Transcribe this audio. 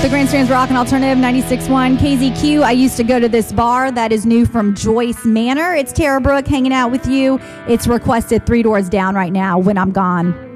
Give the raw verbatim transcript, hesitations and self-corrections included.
The Grandstand's Rock and Alternative ninety-six point one K Z Q. I used to go to this bar that is new from Joyce Manor. It's Tara Brooke hanging out with you. It's requested Three Doors Down right now, When I'm Gone.